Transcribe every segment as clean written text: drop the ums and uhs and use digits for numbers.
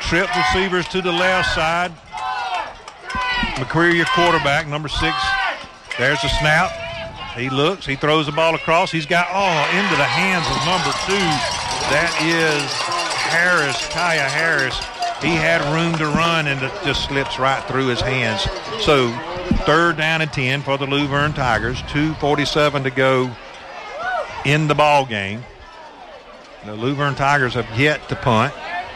Trip receivers to the left side. McCreary, your quarterback, number 6. There's the snap. He looks. He throws the ball across. He's got into the hands of number 2. That is Harris, Kaya Harris. He had room to run, and it just slips right through his hands. So 3rd down and 10 for the Luverne Tigers. 2:47 to go in the ball game. The Luverne Tigers have yet to punt.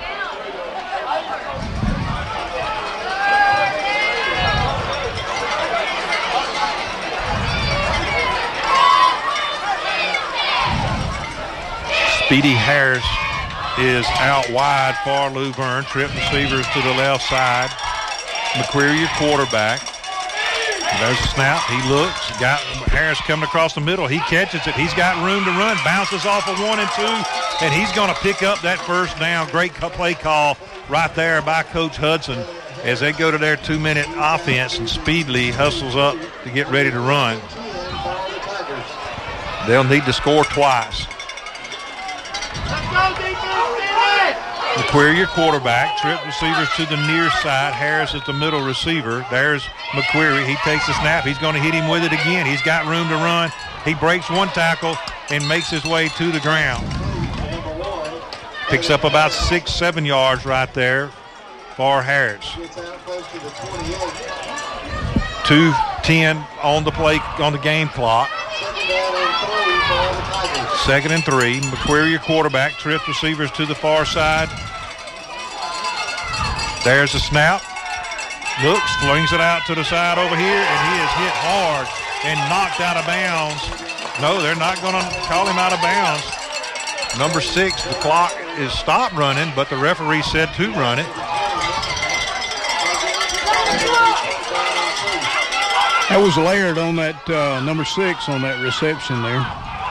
Speedy Harris is out wide for Luverne. Trip receivers to the left side. McCreary, your quarterback. There's a snap. He looks. Got Harris coming across the middle. He catches it. He's got room to run. Bounces off of 1 and 2, and he's going to pick up that first down. Great play call right there by Coach Hudson as they go to their 2-minute offense, and Speedley hustles up to get ready to run. They'll need to score twice. McQuarrie, your quarterback. Trip receivers to the near side. Harris is the middle receiver. There's McQuarrie. He takes the snap. He's going to hit him with it again. He's got room to run. He breaks one tackle and makes his way to the ground. Picks up about 6-7 yards right there for Harris. 2:10 on the play on the game clock. 2nd and 3. McQuarrie, your quarterback. Trip receivers to the far side. There's the snap. Looks, flings it out to the side over here, and he is hit hard and knocked out of bounds. No, they're not going to call him out of bounds. Number 6, the clock is stopped running, but the referee said to run it. That was layered on that number 6 on that reception there.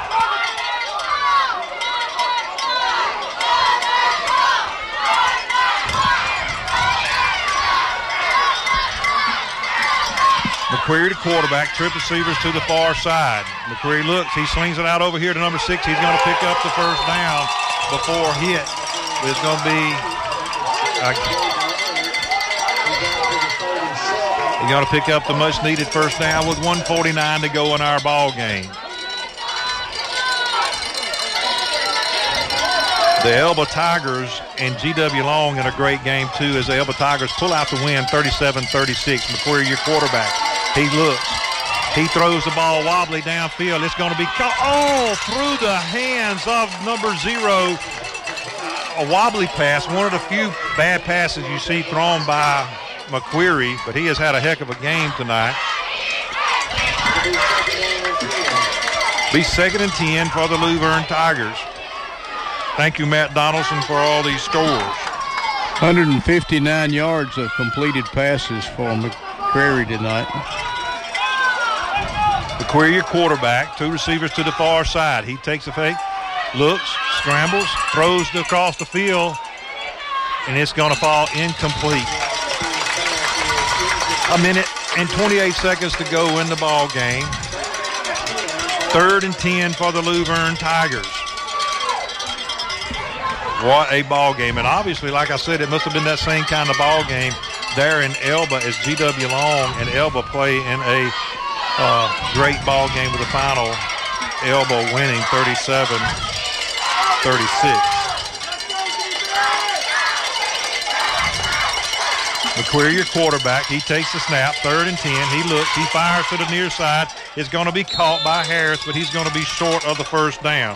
McQuarrie, the quarterback. Trip receivers to the far side. McQuarrie looks. He slings it out over here to number 6. He's going to pick up the first down before hit. It's going to be he's going to pick up the much-needed first down with 1:49 to go in our ball game. The Elba Tigers and G.W. Long in a great game, too, as the Elba Tigers pull out the win 37-36. McQuarrie, your quarterback. He looks. He throws the ball wobbly downfield. It's going to be caught through the hands of number 0. A wobbly pass, one of the few bad passes you see thrown by McQuarrie, but he has had a heck of a game tonight. Be 2nd and 10 for the Luverne Tigers. Thank you, Matt Donaldson, for all these scores. 159 yards of completed passes for McQuarrie tonight. McQuarrie, your quarterback. 2 receivers to the far side. He takes a fake, looks, scrambles, throws across the field, and it's going to fall incomplete. 1 minute and 28 seconds to go in the ball game. 3rd and 10 for the Luverne Tigers. What a ball game. And obviously, like I said, it must have been that same kind of ball game there in Elba as G.W. Long and Elba play in a great ball game with the final Elba winning 37-36. McQuarrie, your quarterback. He takes the snap. 3rd and 10. He looks. He fires to the near side. It's going to be caught by Harris, but he's going to be short of the first down.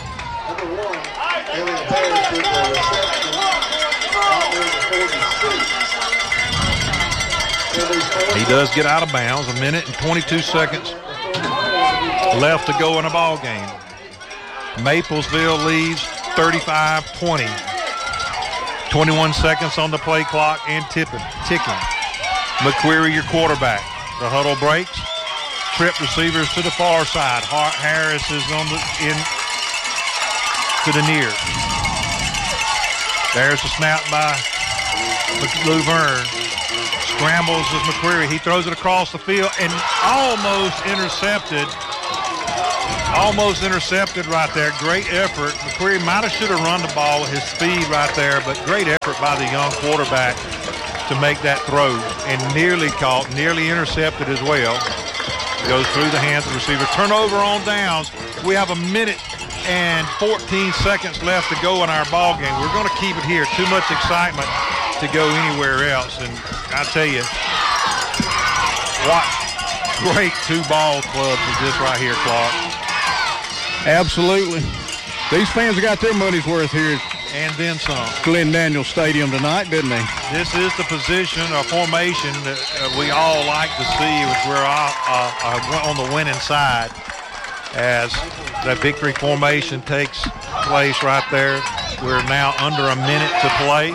He does get out of bounds. 1 minute and 22 seconds left to go in a ball game. Maplesville leads 35-20. 21 seconds on the play clock and ticking. McQuarrie, your quarterback. The huddle breaks. Trip receivers to the far side. Harris is on the to the near. There's a snap by Luverne. Scrambles with McQuarrie. He throws it across the field and almost intercepted Almost intercepted right there. Great effort. McQuarrie might have should have run the ball with his speed right there, but great effort by the young quarterback to make that throw, and nearly caught, nearly intercepted as well. Goes through the hands of the receiver. Turnover on downs. We have a minute and 14 seconds left to go in our ball game. We're going to keep it here. Too much excitement to go anywhere else. And I tell you, what great two ball clubs is this right here, Clark. Absolutely. These fans have got their money's worth here and then some. Glenn Daniels Stadium tonight, didn't they? This is the position or formation that we all like to see, which we're on the winning side, as that victory formation takes place right there. We're now under a minute to play.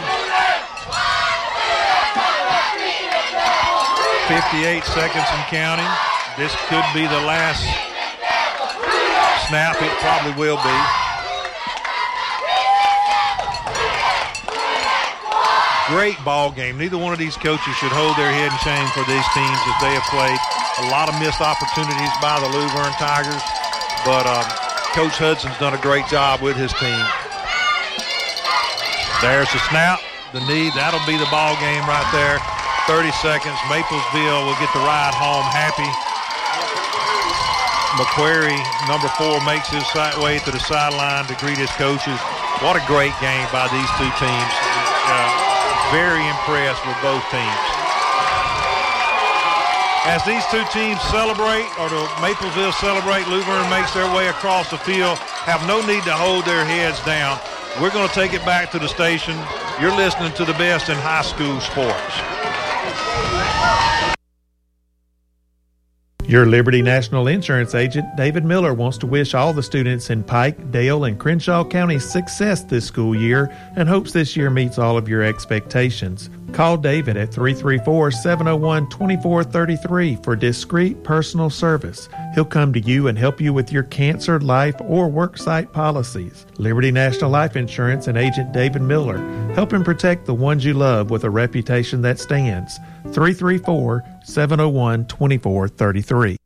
58 seconds and counting. This could be the last snap. It probably will be. Great ball game. Neither one of these coaches should hold their head in shame for these teams as they have played. A lot of missed opportunities by the Luverne Tigers, but Coach Hudson's done a great job with his team. There's the snap, the knee. That'll be the ball game right there. 30 seconds. Maplesville will get the ride home happy. McQuarrie, number 4, makes his way to the sideline to greet his coaches. What a great game by these two teams. Very impressed with both teams. As these two teams celebrate, or the Maplesville celebrate, Luverne makes their way across the field, have no need to hold their heads down. We're going to take it back to the station. You're listening to the best in high school sports. Your Liberty National Insurance agent, David Miller, wants to wish all the students in Pike, Dale, and Crenshaw counties success this school year and hopes this year meets all of your expectations. Call David at 334-701-2433 for discreet personal service. He'll come to you and help you with your cancer, life, or worksite policies. Liberty National Life Insurance and agent David Miller, helping protect the ones you love with a reputation that stands. 334-701-2433.